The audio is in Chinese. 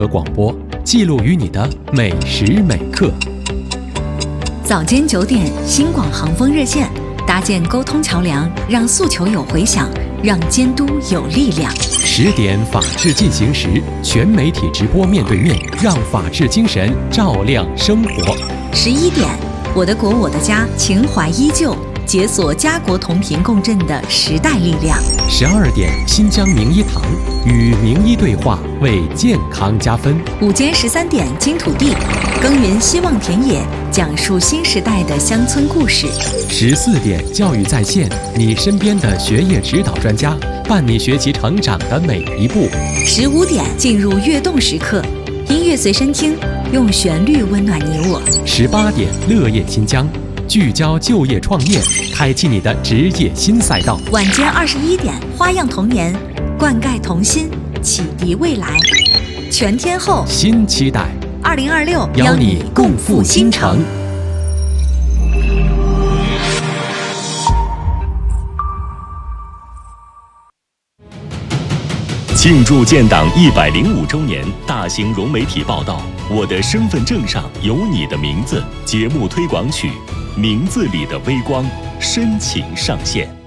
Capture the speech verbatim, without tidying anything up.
和广播，记录于你的每时每刻。 早间九点，新广航风热线，搭建沟通桥梁，让诉求有回响，让监督有力量。 十点，法治进行时，全媒体直播面对面，让法治精神照亮生活。 十一点，我的国我的家，情怀依旧，解锁家国同频共振的时代力量。 十二点，新疆名医堂，与名医对话，为健康加分。 午间十三点，金土地，耕耘希望田野，讲述新时代的乡村故事。 十四点，教育在线，你身边的学业指导专家，伴你学习成长的每一步。 十五点，进入跃动时刻，音乐随身听，用旋律温暖你我。 十八点，乐业新疆，聚焦就业创业，开启你的职业新赛道。 晚间二十一点，花样童年，灌溉童心，启迪未来。全天候新期待， 二零二六邀你共赴新城。 庆祝建党一百零五周年，大型融媒体报道《我的身份证上有你的名字》节目推广曲《名字里的微光》深情上线。